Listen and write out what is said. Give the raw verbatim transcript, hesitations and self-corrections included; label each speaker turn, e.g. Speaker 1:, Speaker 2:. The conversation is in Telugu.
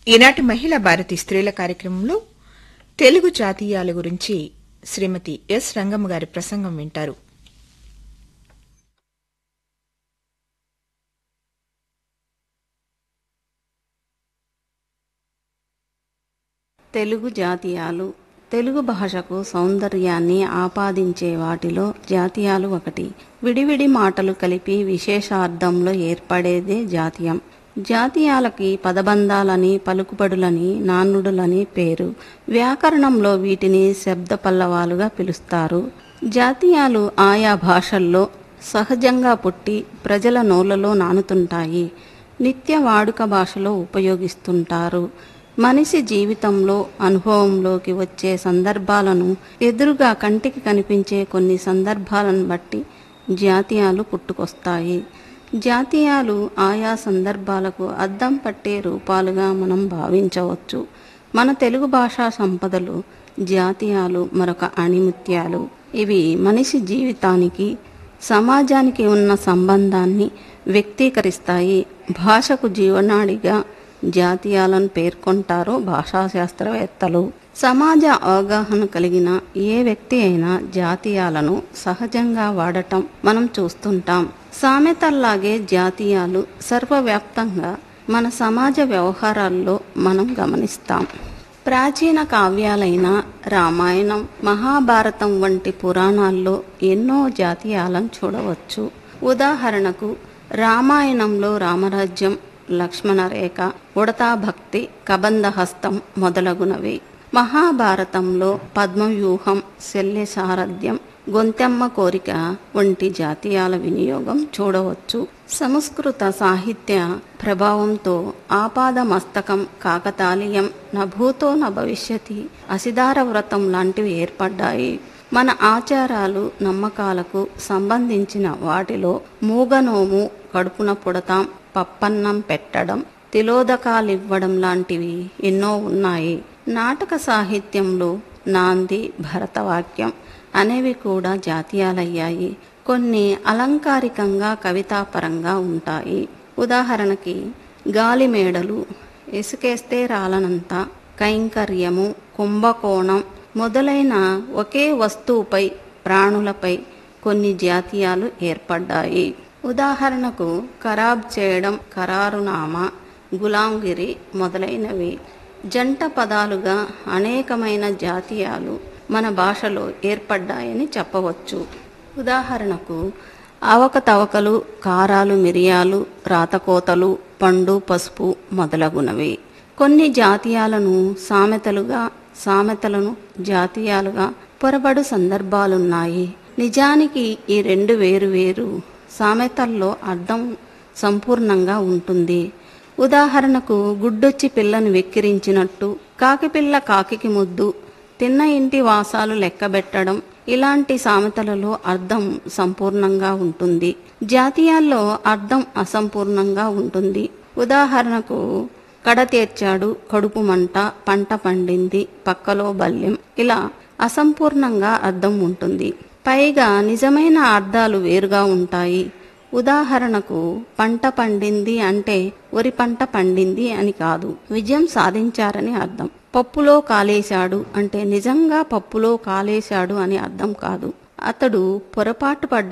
Speaker 1: ఈనాటి మహిళా భారతి స్త్రీల కార్యక్రమంలో తెలుగు జాతీయాల గురించి శ్రీమతి ఎస్ రంగమ్మ గారి ప్రసంగం వింటారు.
Speaker 2: తెలుగు జాతీయాలు తెలుగు భాషకు సౌందర్యాన్ని ఆపాదించే వాటిలో జాతీయాలు ఒకటి. విడివిడి మాటలు కలిపి విశేషార్థంలో ఏర్పడేదే జాతీయం. జాతీయాలకి పదబంధాలని, పలుకుబడులని, నానుడులని పేరు. వ్యాకరణంలో వీటిని శబ్ద పల్లవాలుగా పిలుస్తారు. జాతీయాలు ఆయా భాషల్లో సహజంగా పుట్టి ప్రజల నోళ్లలో నానుతుంటాయి. నిత్య వాడుక భాషలో ఉపయోగిస్తుంటారు. మనిషి జీవితంలో అనుభవంలోకి వచ్చే సందర్భాలను, ఎదురుగా కంటికి కనిపించే కొన్ని సందర్భాలను బట్టి జాతీయాలు పుట్టుకొస్తాయి. జాతీయాలు ఆయా సందర్భాలకు అద్దం పట్టే రూపాలుగా మనం భావించవచ్చు. మన తెలుగు భాషా సంపదలు జాతీయాలు మరొక అణిముత్యాలు. ఇవి మనిషి జీవితానికి, సమాజానికి ఉన్న సంబంధాన్ని వ్యక్తీకరిస్తాయి. భాషకు జీవనాడిగా జాతీయాలను పేర్కొంటారు భాషాశాస్త్రవేత్తలు. సమాజ అవగాహన కలిగిన ఏ వ్యక్తి అయినా జాతీయాలను సహజంగా వాడటం మనం చూస్తుంటాం. సామెతల్లాగే జాతీయాలు సర్వవ్యాప్తంగా మన సమాజ వ్యవహారాల్లో మనం గమనిస్తాం. ప్రాచీన కావ్యాలైన రామాయణం, మహాభారతం వంటి పురాణాల్లో ఎన్నో జాతీయాలను చూడవచ్చు. ఉదాహరణకు రామాయణంలో రామరాజ్యం, లక్ష్మణరేఖ, ఉడతా భక్తి, కబంధహస్తం మొదలగునవి. మహాభారతంలో పద్మవ్యూహం, శల్య సారథ్యం, గొంతెమ్మ కోరిక వంటి జాతీయాల వినియోగం చూడవచ్చు. సంస్కృత సాహిత్య ప్రభావంతో ఆపాద మస్తకం, కాకతాళీయం, నభూతో న భవిష్యతి, అసిదార వ్రతం లాంటివి ఏర్పడ్డాయి. మన ఆచారాలు, నమ్మకాలకు సంబంధించిన వాటిలో మూగనోము, కడుపున పుడతాం, పప్పన్నం పెట్టడం, తిలోదకాలివ్వడం లాంటివి ఎన్నో ఉన్నాయి. నాటక సాహిత్యంలో నాంది, భరతవాక్యం అనేవి కూడా జాతీయాలయ్యాయి. కొన్ని అలంకారికంగా, కవితాపరంగా ఉంటాయి. ఉదాహరణకి గాలిమేడలు, ఇసుకేస్తే రాలనంత, కైంకర్యము, కుంభకోణం మొదలైన ఒకే వస్తువుపై, ప్రాణులపై కొన్ని జాతీయాలు ఏర్పడ్డాయి. ఉదాహరణకు ఖరాబ్ చేయడం, ఖరారునామా, గులాంగిరి మొదలైనవి. జంట పదాలుగా అనేకమైన జాతీయాలు మన భాషలో ఏర్పడ్డాయని చెప్పవచ్చు. ఉదాహరణకు అవకతవకలు, కారాలు, మిరియాలు, రాతకోతలు, పండు, పసుపు మొదలగునవి. కొన్ని జాతీయాలను సామెతలుగా, సామెతలను జాతీయాలుగా పొరబడు సందర్భాలున్నాయి. నిజానికి ఈ రెండు వేరు వేరు. సామెతల్లో అర్థం సంపూర్ణంగా ఉంటుంది. ఉదాహరణకు గుడ్డొచ్చి పిల్లను వెక్కిరించినట్టు, కాకిపిల్ల కాకికి ముద్దు, తిన్న ఇంటి వాసాలు లెక్కబెట్టడం ఇలాంటి సామెతలలో అర్థం సంపూర్ణంగా ఉంటుంది. జాతీయాల్లో అర్థం అసంపూర్ణంగా ఉంటుంది. ఉదాహరణకు కడ తీర్చాడు, కడుపు మంట, పంట పండింది, పక్కలో బల్యం, ఇలా అసంపూర్ణంగా అర్థం ఉంటుంది. పైగా నిజమైన అర్థాలు వేరుగా ఉంటాయి. ఉదాహరణకు పంట పండింది అంటే వరి పంట పండింది అని కాదు, విజయం సాధించారని అర్థం. పప్పులో కాలేశాడు అంటే నిజంగా పప్పులో కాలేశాడు అని అర్థం కాదు, అతడు పొరపాటు పడ్డ